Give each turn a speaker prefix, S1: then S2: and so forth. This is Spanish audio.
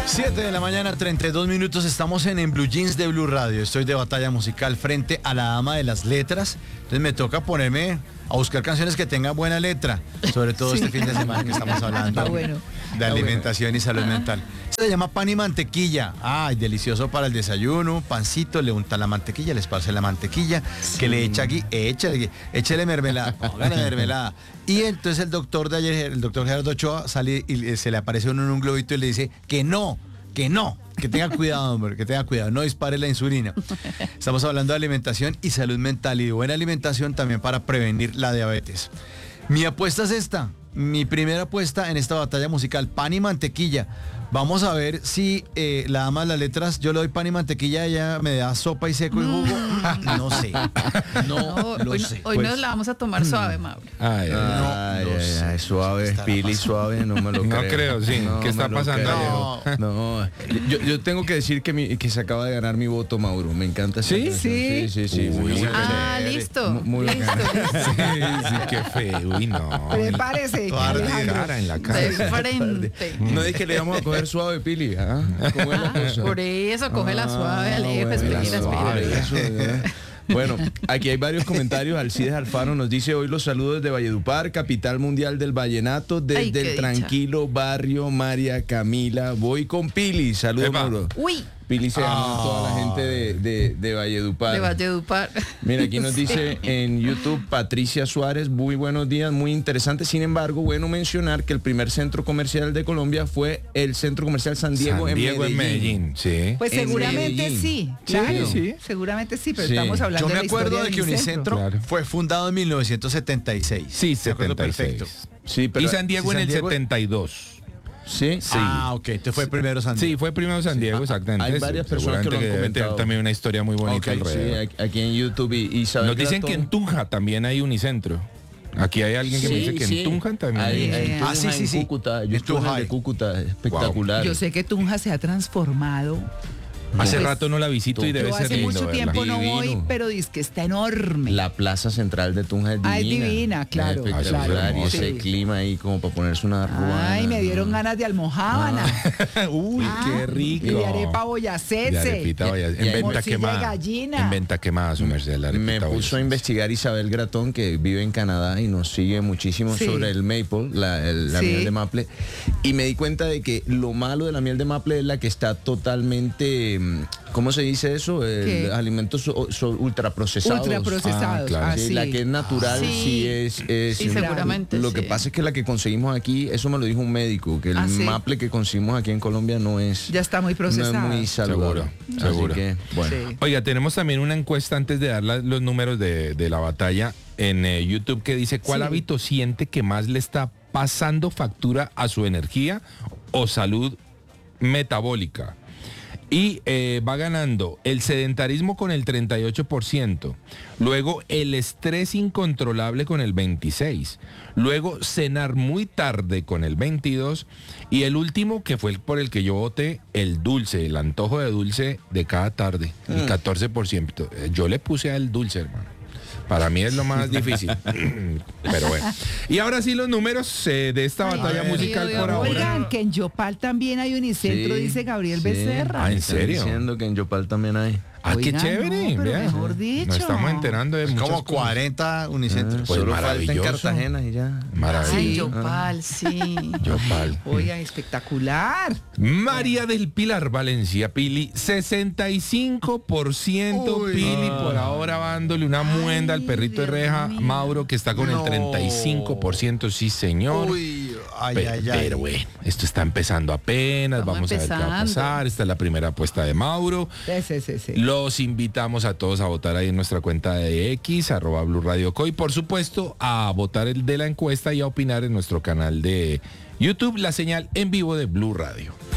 S1: 7 de la mañana, 32 minutos, estamos en Blue Jeans de Blue Radio. Estoy de batalla musical frente a la dama de las letras. Entonces me toca ponerme a buscar canciones que tengan buena letra, sobre todo este fin de semana que estamos hablando de alimentación y salud mental. Se llama pan y mantequilla. Ay, delicioso para el desayuno. Pancito, le unta la mantequilla, le esparce la mantequilla, que le echa aquí, échale mermelada, póngale mermelada. Y entonces el doctor de ayer, el doctor Gerardo Ochoa, sale y se le aparece uno en un globito y le dice que tenga cuidado, hombre, que tenga cuidado, no dispare la insulina. Estamos hablando de alimentación y salud mental y de buena alimentación también para prevenir la diabetes. Mi apuesta es esta, mi primera apuesta en esta batalla musical, pan y mantequilla. Vamos a ver si la dama de las letras, yo le doy pan y mantequilla, ella me da sopa y seco y jugo. No sé. No lo sé.
S2: Hoy nos la vamos a tomar suave, Mauro.
S3: Ay, suave, Pili, suave, no me lo creo.
S4: No creo, sí.
S3: No,
S4: ¿Qué está pasando?
S3: No. Yo tengo que decir que se acaba de ganar mi voto, Mauro. Me encanta esa canción. Sí.
S2: Listo.
S3: Muy
S2: listo.
S4: Sí, qué feo. Uy, no.
S2: Prepárese.
S4: En la cara.
S2: De frente.
S3: No dije que le íbamos a coger suave, Pili. ¿Cómo es la cosa?
S2: Por eso, cógela suave, Alejo, espera.
S3: Bueno, aquí hay varios comentarios. Alcides Alfaro nos dice: hoy los saludos de Valledupar, capital mundial del vallenato, desde el tranquilo barrio María Camila. Voy con Pili. Saludos, Mauro.
S2: Uy.
S3: Pili se ganó toda la gente de Valledupar.
S2: De Valledupar.
S3: Mira, aquí nos dice en YouTube Patricia Suárez: muy buenos días, muy interesante. Sin embargo, bueno mencionar que el primer centro comercial de Colombia fue el Centro Comercial San Diego, en Medellín.
S4: Sí.
S2: Pues seguramente sí. Claro,
S4: sí.
S2: Seguramente sí, pero estamos hablando
S1: de la historia. Yo me acuerdo de que
S2: Unicentro
S1: fue fundado en 1976.
S4: Sí, 76.
S1: Perfecto.
S3: Sí, pero
S4: y San Diego en el 72.
S3: Sí.
S1: Ok, entonces fue primero San Diego.
S4: Sí, fue primero San Diego, exactamente.
S3: Hay varias personas que lo han
S4: deben
S3: comentado.
S4: tener también una historia muy bonita alrededor.
S3: Sí, aquí en YouTube y Isabel
S4: Nos dicen
S3: Gratón.
S4: que en Tunja también hay unicentro. Aquí hay alguien que me dice que en Tunja también hay.
S3: Sí. En Cúcuta. Yo estuve en el de Cúcuta, espectacular.
S2: Yo sé que Tunja se ha transformado.
S4: Hace
S2: Pues,
S4: rato no la visito y debe
S2: yo
S4: ser
S2: hace
S4: lindo
S2: mucho
S4: verla.
S2: tiempo no voy,
S3: Divino.
S2: pero dice que está enorme.
S3: La plaza central de Tunja es divina.
S2: Es divina, claro.
S3: Es espectacular,
S2: claro.
S3: y ese
S2: Sí.
S3: clima ahí como para ponerse una ruana.
S2: Ay, me dieron ganas de almojábana.
S4: Uy, qué rico.
S2: Y de arepa boyacense.
S4: De arepita boyacense. En venta
S2: morcilla de
S4: quemada.
S2: gallina.
S4: En venta quemada, su merced, la arepita
S3: Me puso a
S4: boyacense.
S3: investigar Isabel Gratón, que vive en Canadá y nos sigue muchísimo
S2: Sí.
S3: sobre el maple, la
S2: Sí.
S3: miel de maple. Y me di cuenta de que lo malo de la miel de maple es la que está totalmente, ¿cómo se dice eso?
S2: ¿Qué?
S3: Alimentos ultraprocesados.
S2: Ultraprocesados.
S4: claro.
S3: Sí, la que es natural sí es
S2: Sí, seguramente.
S3: Lo que
S2: sí.
S3: pasa es que la que conseguimos aquí, eso me lo dijo un médico, que el
S2: ¿Sí?
S3: maple que conseguimos aquí en Colombia no es,
S2: Ya está muy
S3: no
S2: procesado.
S3: es muy saludable.
S4: Seguro.
S3: Así que, bueno.
S2: Sí.
S4: Oiga, tenemos también una encuesta antes de dar los números de la batalla en YouTube que dice: ¿cuál
S2: Sí.
S4: hábito siente que más le está pasando factura a su energía o salud metabólica? Y va ganando el sedentarismo con el 38%, luego el estrés incontrolable con el 26%, luego cenar muy tarde con el 22%, y el último, que fue por el que yo voté, el dulce, el antojo de dulce de cada tarde, el 14%. Yo le puse al dulce, hermano. Para mí es lo más difícil. Pero bueno. Y ahora sí los números de esta batalla musical
S2: Dios,
S4: por
S2: Dios.
S4: ahora.
S2: Oigan, que en Yopal también hay unicentro,
S3: Sí,
S2: dice Gabriel
S3: sí.
S2: Becerra.
S4: ¿en
S3: Están
S4: serio?
S3: diciendo que en Yopal también hay.
S4: Ah, qué
S2: Oigan,
S4: chévere.
S2: no, pero
S4: vea.
S2: mejor dicho.
S4: Nos estamos enterando de muchas
S1: Como
S4: cosas.
S1: 40 unicentros.
S4: Pues
S3: Solo falta en
S4: maravilloso.
S3: Cartagena y ya.
S4: Maravilloso.
S2: Ay, Yopal, sí.
S4: Yopal.
S2: Oigan, espectacular.
S4: María del Pilar Valencia, Pili, 65%
S1: Uy.
S4: Pili, por ahora dándole una muenda al perrito de
S2: Dios
S4: reja.
S2: mío.
S4: Mauro, que está con
S1: No.
S4: el 35%, sí señor. Pero bueno, esto está empezando apenas,
S2: Estamos
S4: vamos a ver qué va a
S2: empezando.
S4: pasar. Esta es la primera apuesta de Mauro.
S2: Sí.
S4: Los invitamos a todos a votar ahí en nuestra cuenta de X, @Blue Radio Co. Y por supuesto a votar el de la encuesta y a opinar en nuestro canal de YouTube, la señal en vivo de Blue Radio.